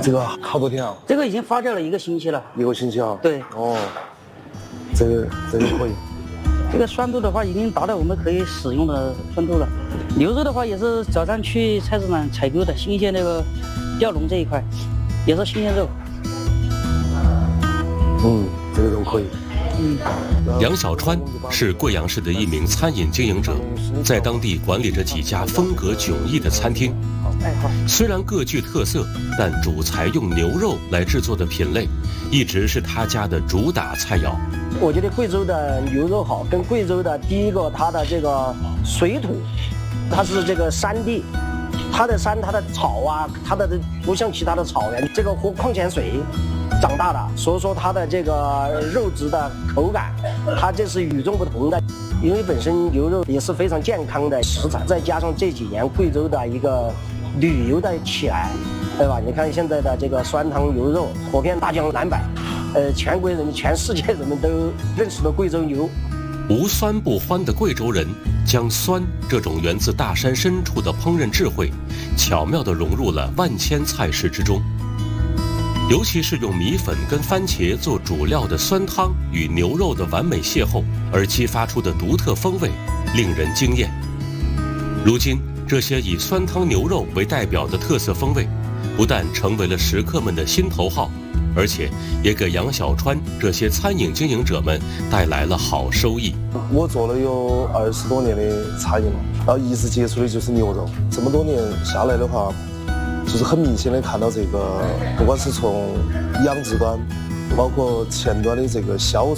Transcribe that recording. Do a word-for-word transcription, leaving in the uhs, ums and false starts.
这个好多天啊？ 这个已经发酵了一个星期了。 一个星期啊？ 对。 哦，这个这个可以。 这个酸度的话，已经达到我们可以使用的酸度了。牛肉的话，也是早上去菜市场采购的，新鲜那个吊龙这一块，也是新鲜肉。 嗯，这个肉可以。 嗯。 杨小川是贵阳市的一名餐饮经营者，在当地管理着几家风格迥异的餐厅。虽然各具特色，但主采用牛肉来制作的品类，一直是他家的主打菜肴。 我觉得贵州的牛肉好，跟贵州的第一个，它的这个水土，它是这个山地，它的山，它的草啊，它的不像其他的草原，这个喝矿泉水长大的，所以说它的这个肉质的口感，它这是与众不同的。因为本身牛肉也是非常健康的食材，再加上这几年贵州的一个旅游的起来，对吧？你看现在的这个酸汤牛肉火遍大江南北，呃，全国人民、全世界人们都认识了贵州牛。 无酸不欢的贵州人，将酸这种源自大山深处的烹饪智慧，巧妙地融入了万千菜式之中。尤其是用米粉跟番茄做主料的酸汤与牛肉的完美邂逅而激发出的独特风味，令人惊艳。如今，这些以酸汤牛肉为代表的特色风味，不但成为了食客们的心头好，而且也给杨小川这些餐饮经营者们带来了好收益。 我做了有二十多年的餐饮了，然后一直接触的就是牛肉。这么多年下来的话，就是很明显的看到这个，不管是从养殖端，包括前端的这个销售。